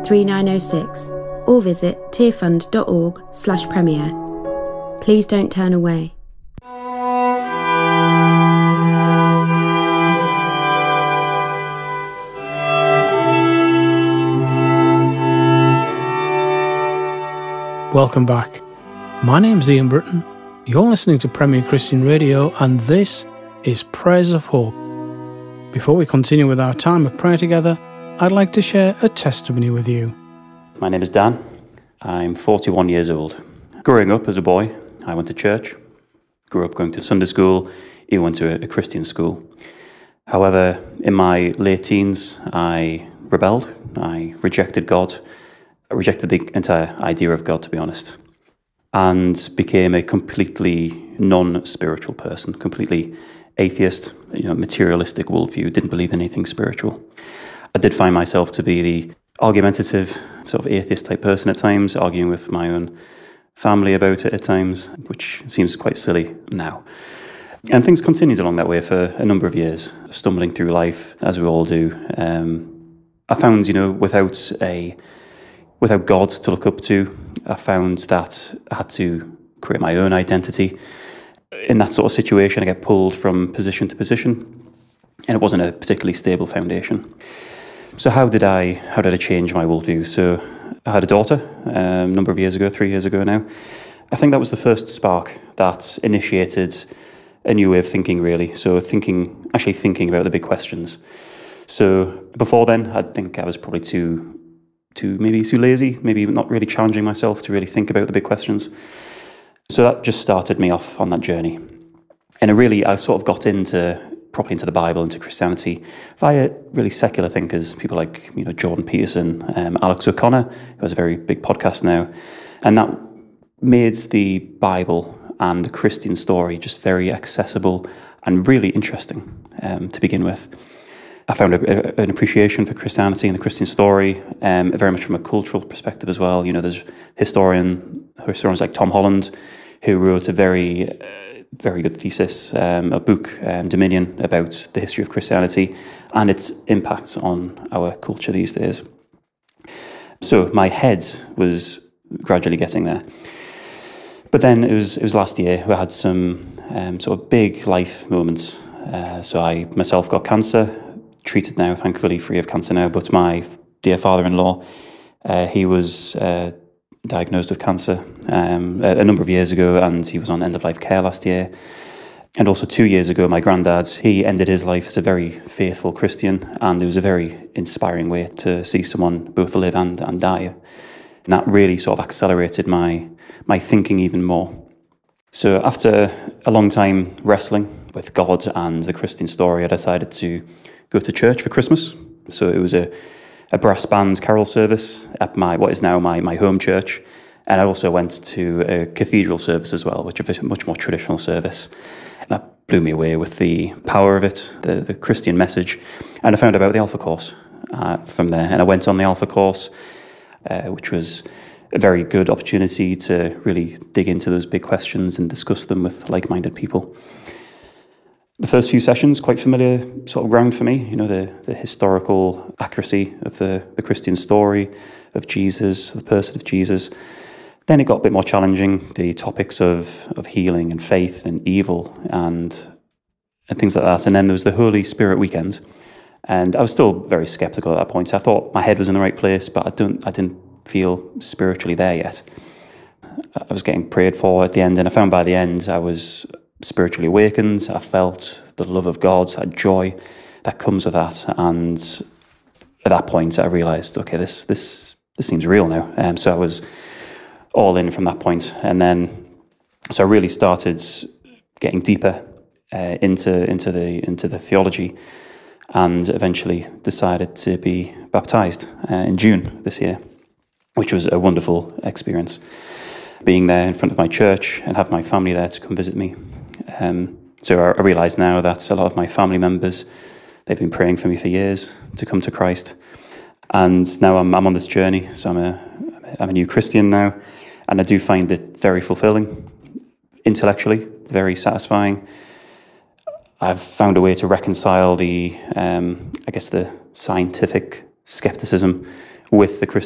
3906 or visit tearfund.org/premiere. Please don't turn away. Welcome back. My name's Ian Britton. You're listening to Premier Christian Radio, and this is Prayers of Hope. Before we continue with our time of prayer together, I'd like to share a testimony with you. My name is Dan. I'm 41 years old. Growing up as a boy, I went to church, grew up going to Sunday school, even went to a Christian school. However, in my late teens, I rebelled. I rejected God. I rejected the entire idea of God, to be honest, and became a completely non-spiritual person, completely atheist, materialistic worldview, didn't believe in anything spiritual. I did find myself to be the argumentative, sort of atheist type person at times, arguing with my own family about it at times, which seems quite silly now. And things continued along that way for a number of years, stumbling through life, as we all do. I found, without God to look up to, I found that I had to create my own identity. In that sort of situation, I get pulled from position to position, and it wasn't a particularly stable foundation. So how did I change my worldview? So I had a daughter a number of years ago, 3 years ago now. I think that was the first spark that initiated a new way of thinking, really. So thinking about the big questions. So before then, I think I was probably too lazy, maybe not really challenging myself to really think about the big questions. So that just started me off on that journey. And I sort of got properly into the Bible, into Christianity, via really secular thinkers, people like Jordan Peterson, Alex O'Connor, who has a very big podcast now. And that made the Bible and the Christian story just very accessible and really interesting to begin with. I found an appreciation for Christianity and the Christian story, very much from a cultural perspective as well. There's historians like Tom Holland, who wrote a very, very good thesis, a book, Dominion, about the history of Christianity and its impact on our culture these days. So my head was gradually getting there. But then it was last year we had some sort of big life moments. So I myself got cancer, treated now, thankfully free of cancer now, but my dear father-in-law, he was diagnosed with cancer a number of years ago, and he was on end-of-life care last year. And also 2 years ago, my granddad, he ended his life as a very faithful Christian, and it was a very inspiring way to see someone both live and die. And that really sort of accelerated my thinking even more. So after a long time wrestling with God and the Christian story, I decided to go to church for Christmas. So it was a brass band carol service at what is now my home church. And I also went to a cathedral service as well, which is a much more traditional service. And that blew me away with the power of it, the Christian message. And I found out about the Alpha Course from there. And I went on the Alpha Course, which was a very good opportunity to really dig into those big questions and discuss them with like-minded people. The first few sessions, quite familiar sort of ground for me, the historical accuracy of the Christian story of Jesus, the person of Jesus. Then it got a bit more challenging, the topics of healing and faith and evil and things like that. And then there was the Holy Spirit weekend. And I was still very skeptical at that point. I thought my head was in the right place, but I didn't feel spiritually there yet. I was getting prayed for at the end, and I found by the end I was spiritually awakened. I felt the love of God, that joy that comes with that. And at that point, I realised, okay, this seems real now. So I was all in from that point. And then, so I really started getting deeper into the theology, and eventually decided to be baptised in June this year, which was a wonderful experience. Being there in front of my church and have my family there to come visit me. So I realise now that a lot of my family members, they've been praying for me for years to come to Christ. And now I'm on this journey. So I'm a new Christian now, and I do find it very fulfilling, intellectually, very satisfying. I've found a way to reconcile the scientific skepticism with the